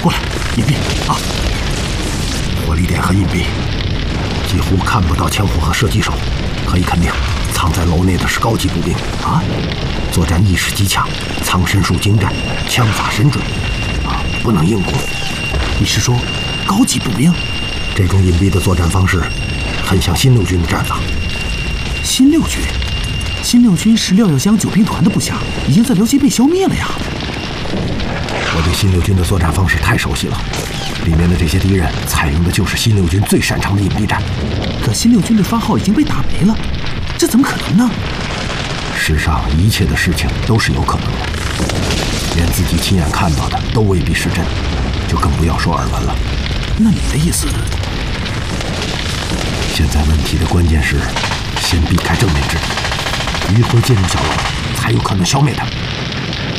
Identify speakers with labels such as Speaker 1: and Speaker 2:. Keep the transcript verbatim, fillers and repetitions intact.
Speaker 1: 过来，隐蔽啊！
Speaker 2: 火力点很隐蔽，几乎看不到枪火和射击手，可以肯定，藏在楼内的是高级步兵啊！作战意识极强，藏身术精湛，枪法神准，啊，不能硬攻。
Speaker 1: 你是说高级步兵？
Speaker 2: 这种隐蔽的作战方式，很像新六军的战法。
Speaker 1: 新六军，新六军是廖耀湘九兵团的部下，已经在辽西被消灭了呀。
Speaker 2: 我对新六军的作战方式太熟悉了，里面的这些敌人采用的就是新六军最擅长的隐蔽战。
Speaker 1: 可新六军的番号已经被打没了，这怎么可能呢？
Speaker 2: 世上一切的事情都是有可能的，连自己亲眼看到的都未必是真，就更不要说耳闻了。
Speaker 1: 那你的意思？
Speaker 2: 现在问题的关键是，先避开正面之敌，迂回进入小楼，才有可能消灭他。